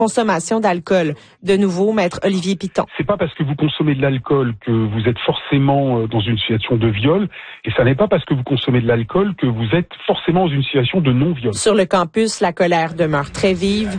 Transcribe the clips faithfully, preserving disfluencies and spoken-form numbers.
consommation d'alcool. De nouveau, maître Olivier Piton. C'est pas parce que vous consommez de l'alcool que vous êtes forcément dans une situation de viol, et ça n'est pas parce que vous consommez de l'alcool que vous êtes forcément dans une situation de non-viol. Sur le campus, la colère demeure très vive.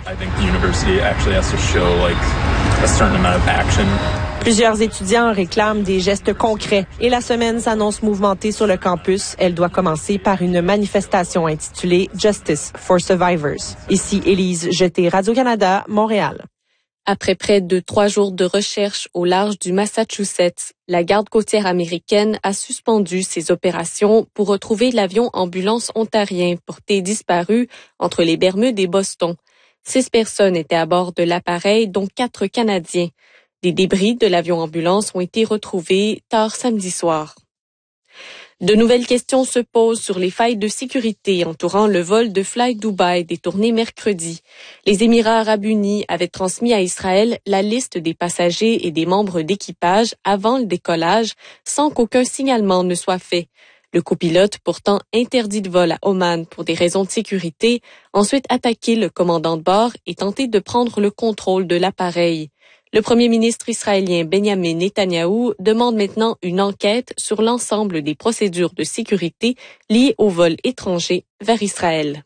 Plusieurs étudiants réclament des gestes concrets et la semaine s'annonce mouvementée sur le campus. Elle doit commencer par une manifestation intitulée Justice for Survivors. Ici Élise Jeté, Radio-Canada, Montréal. Après près de trois jours de recherche au large du Massachusetts, la garde côtière américaine a suspendu ses opérations pour retrouver l'avion ambulance ontarien porté disparu entre les Bermudes et Boston. Six personnes étaient à bord de l'appareil, dont quatre Canadiens. Des débris de l'avion ambulance ont été retrouvés tard samedi soir. De nouvelles questions se posent sur les failles de sécurité entourant le vol de Fly Dubai détourné mercredi. Les Émirats arabes unis avaient transmis à Israël la liste des passagers et des membres d'équipage avant le décollage sans qu'aucun signalement ne soit fait. Le copilote, pourtant interdit de vol à Oman pour des raisons de sécurité, a ensuite attaqué le commandant de bord et tenté de prendre le contrôle de l'appareil. Le premier ministre israélien Benjamin Netanyahou demande maintenant une enquête sur l'ensemble des procédures de sécurité liées au vol étranger vers Israël.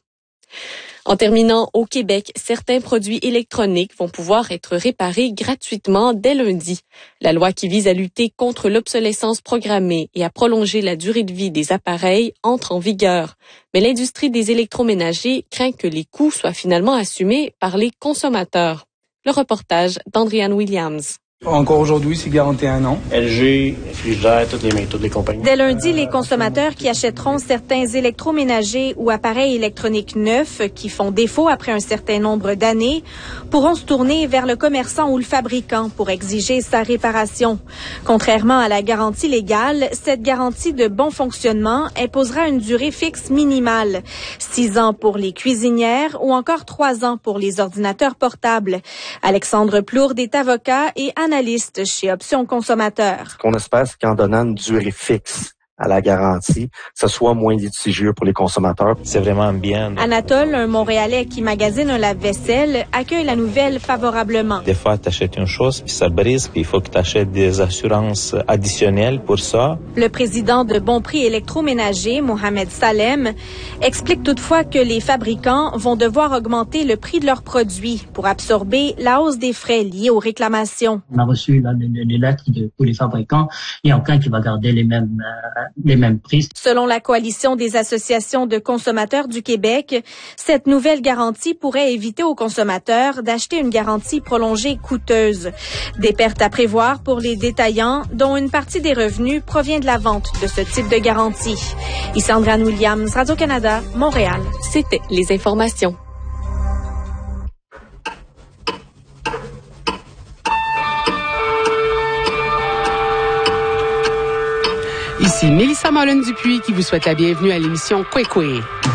En terminant, au Québec, certains produits électroniques vont pouvoir être réparés gratuitement dès lundi. La loi qui vise à lutter contre l'obsolescence programmée et à prolonger la durée de vie des appareils entre en vigueur. Mais l'industrie des électroménagers craint que les coûts soient finalement assumés par les consommateurs. Le reportage d'Andriane Williams. Encore aujourd'hui, c'est garanti un an. L G, Frigidaire, toutes les, toutes les compagnies. Dès lundi, les consommateurs qui achèteront certains électroménagers ou appareils électroniques neufs qui font défaut après un certain nombre d'années pourront se tourner vers le commerçant ou le fabricant pour exiger sa réparation. Contrairement à la garantie légale, cette garantie de bon fonctionnement imposera une durée fixe minimale. Six ans pour les cuisinières ou encore trois ans pour les ordinateurs portables. Alexandre Plourde est avocat et analyste chez Options Consommateurs. Ce qu'on espère, c'est qu'en donnant une durée fixe à la garantie, ce soit moins litigieux pour les consommateurs. C'est vraiment bien. Anatole, un Montréalais qui magasine un lave-vaisselle, accueille la nouvelle favorablement. Des fois, tu achètes une chose, puis ça brise, puis il faut que tu achètes des assurances additionnelles pour ça. Le président de Bon Prix Électroménager, Mohamed Salem, explique toutefois que les fabricants vont devoir augmenter le prix de leurs produits pour absorber la hausse des frais liés aux réclamations. On a reçu là, les, les lettres de, pour les fabricants. Il n'y a aucun qui va garder les mêmes... Euh, les mêmes prix. Selon la Coalition des associations de consommateurs du Québec, cette nouvelle garantie pourrait éviter aux consommateurs d'acheter une garantie prolongée coûteuse. Des pertes à prévoir pour les détaillants, dont une partie des revenus provient de la vente de ce type de garantie. Ici Andriane Williams, Radio-Canada, Montréal. C'était les informations. Ici Mélissa Mollin-Dupuis qui vous souhaite la bienvenue à l'émission Kwekwe.